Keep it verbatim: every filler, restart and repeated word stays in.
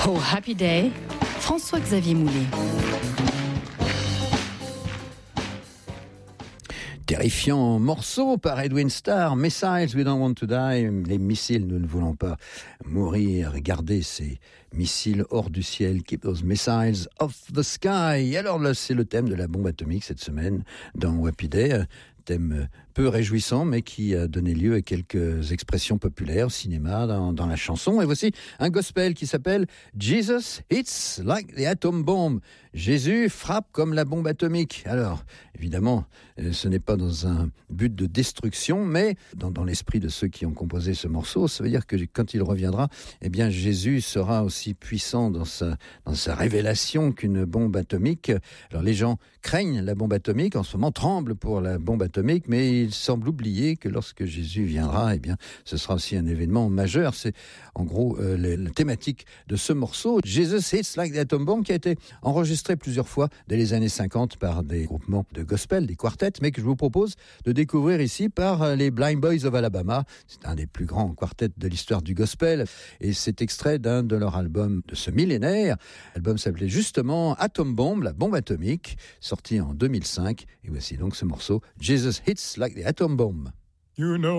Oh, Happy Day, François-Xavier Moulet. Terrifiant morceau par Edwin Starr, Missiles We Don't Want to Die, les missiles, nous ne voulons pas mourir, gardez ces missiles hors du ciel, keep those missiles off the sky. Alors là, c'est le thème de la bombe atomique cette semaine dans Happy Day, thème peu réjouissant, mais qui a donné lieu à quelques expressions populaires au cinéma, dans, dans la chanson. Et voici un gospel qui s'appelle Jesus Hits Like the Atom Bomb. Jésus frappe comme la bombe atomique. Alors, évidemment, ce n'est pas dans un but de destruction, mais dans, dans l'esprit de ceux qui ont composé ce morceau, ça veut dire que quand il reviendra, eh bien, Jésus sera aussi puissant dans sa, dans sa révélation qu'une bombe atomique. Alors, les gens craignent la bombe atomique, en ce moment tremblent pour la bombe atomique, mais ils semblent oublier que lorsque Jésus viendra, eh bien, ce sera aussi un événement majeur. C'est en gros euh, la, la thématique de ce morceau, Jesus Hits Like the Atom Bomb, qui a été enregistré plusieurs fois dès les années cinquante par des groupements de gospel, des quartets, mais que je vous propose de découvrir ici par les Blind Boys of Alabama. C'est un des plus grands quartets de l'histoire du gospel, et c'est extrait d'un de leurs albums de ce millénaire. L'album s'appelait justement Atom Bomb, la bombe atomique, sorti en deux mille cinq, et voici donc ce morceau, Jesus Hits Like the Atom Bomb. You know